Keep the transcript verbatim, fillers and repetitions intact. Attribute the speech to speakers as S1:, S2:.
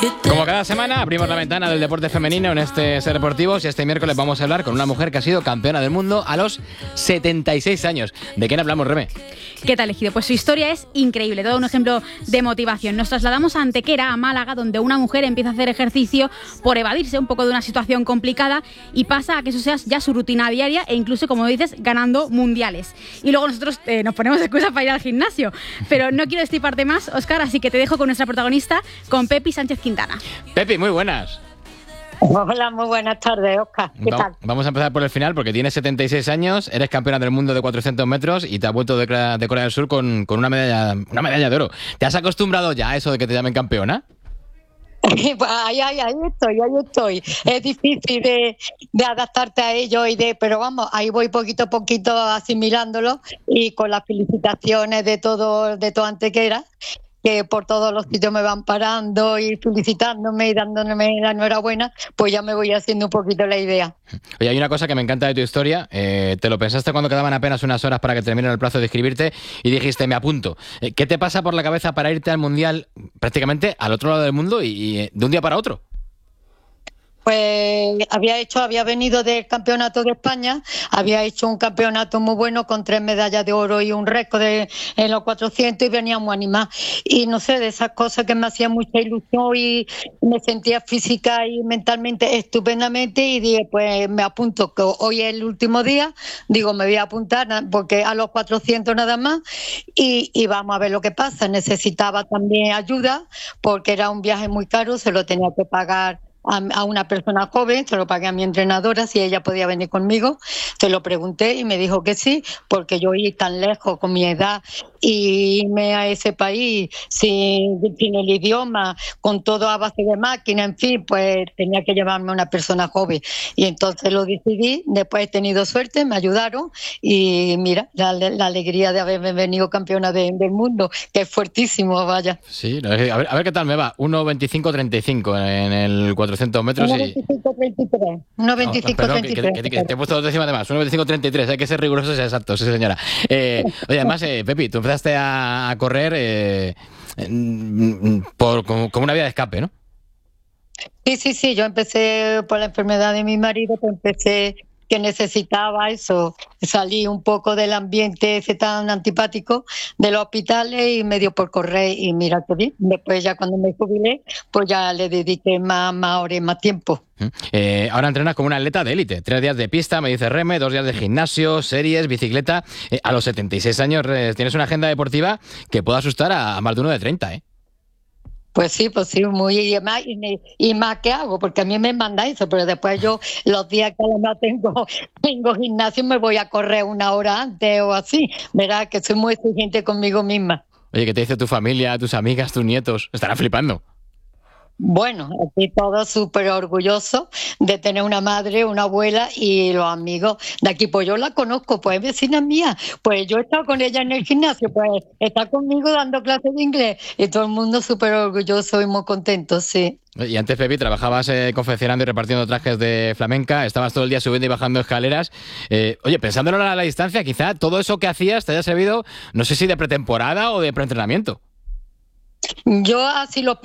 S1: Como cada semana, abrimos la ventana del deporte femenino en este Ser Deportivos y este miércoles vamos a hablar con una mujer que ha sido campeona del mundo a los setenta y seis años. ¿De quién hablamos, Reme?
S2: ¿Qué tal, Ejido? Pues su historia es increíble, todo un ejemplo de motivación. Nos trasladamos a Antequera, a Málaga, donde una mujer empieza a hacer ejercicio por evadirse un poco de una situación complicada y pasa a que eso sea ya su rutina diaria e incluso, como dices, ganando mundiales. Y luego nosotros eh, nos ponemos excusas para ir al gimnasio. Pero no quiero destriparte más, Óscar, así que te dejo con nuestra protagonista, con Pepi Sánchez Quintana.
S1: Pepi, muy buenas.
S3: Hola, muy buenas tardes, Óscar. ¿Qué
S1: Va-
S3: tal?
S1: Vamos a empezar por el final porque tienes setenta y seis años, eres campeona del mundo de cuatrocientos metros y te has vuelto de, Cra- de Corea del Sur con, con una, medalla, una medalla de oro. ¿Te has acostumbrado ya a eso de que te llamen campeona?
S3: Pues ahí, ahí, ahí estoy, ahí estoy. Es difícil de, de adaptarte a ello y de, pero vamos, ahí voy poquito a poquito asimilándolo y con las felicitaciones de todo, de todo Antequera, que por todos los sitios me van parando y felicitándome y dándome la enhorabuena, pues ya me voy haciendo un poquito la idea.
S1: Oye, hay una cosa que me encanta de tu historia. Eh, te lo pensaste cuando quedaban apenas unas horas para que termine el plazo de inscribirte y dijiste, me apunto. Eh, ¿Qué te pasa por la cabeza para irte al Mundial prácticamente al otro lado del mundo y, y de un día para otro?
S3: Pues había hecho, había venido del campeonato de España, había hecho un campeonato muy bueno con tres medallas de oro y un récord de- en los cuatrocientos y venía muy animada. Y no sé, de esas cosas que me hacían mucha ilusión y me sentía física y mentalmente estupendamente y dije, pues me apunto, que hoy es el último día, digo, me voy a apuntar na- porque a los cuatrocientos nada más y, y vamos a ver lo que pasa. Necesitaba también ayuda porque era un viaje muy caro, se lo tenía que pagar a, a una persona joven, se lo pagué a mi entrenadora si ella podía venir conmigo, se lo pregunté y me dijo que sí, porque yo ir tan lejos con mi edad y irme a ese país sin, sin el idioma, con todo a base de máquina, en fin, pues tenía que llevarme a una persona joven y entonces lo decidí. Después he tenido suerte, me ayudaron y mira, la, la alegría de haberme venido campeona de- del mundo, que es fuertísimo, vaya.
S1: Sí, no, es que- a ver, a ver qué tal me va. uno veinticinco treinta y cinco en el cuatrocientos metros y...
S3: uno veinticinco treinta y tres. uno veinticinco
S1: Perdón, que,
S3: treinta y
S1: que-
S3: tres.
S1: que- que te he puesto dos décimas de más. uno veinticinco treinta y tres, hay que ser rigurosos y exactos, sí señora. Eh, oye, además, eh, Pepi, tú empezaste a, a correr eh, mm, por, como, como una vía de escape, ¿no?
S3: Sí, sí, sí, yo empecé por la enfermedad de mi marido, pues empecé que necesitaba eso, salí un poco del ambiente ese tan antipático de los hospitales y me dio por correr y mira que bien. Después ya cuando me jubilé, pues ya le dediqué más, más horas y más tiempo.
S1: Mm. Eh, ahora entrenas como una atleta de élite. Tres días de pista, me dice Reme, dos días de gimnasio, series, bicicleta. Eh, a los setenta y seis años eh, tienes una agenda deportiva que puede asustar a, a más de uno de treinta, ¿eh?
S3: Pues sí, pues sí, muy y más, y, me- y más que hago, porque a mí me manda eso, pero después yo los días que a lo mejor tengo, tengo gimnasio me voy a correr una hora antes o así, verás que soy muy exigente conmigo misma.
S1: Oye, ¿qué te dice tu familia, tus amigas, tus nietos? Estarán flipando.
S3: Bueno, aquí todos súper orgullosos de tener una madre, una abuela y los amigos de aquí. Pues yo la conozco, pues es vecina mía. Pues yo he estado con ella en el gimnasio, pues está conmigo dando clases de inglés y todo el mundo súper orgulloso y muy contento, sí.
S1: Y antes, Pepi, trabajabas eh, confeccionando y repartiendo trajes de flamenca, estabas todo el día subiendo y bajando escaleras. Eh, oye, pensándolo a la distancia, quizá todo eso que hacías te haya servido, no sé si de pretemporada o de preentrenamiento.
S3: Yo así lo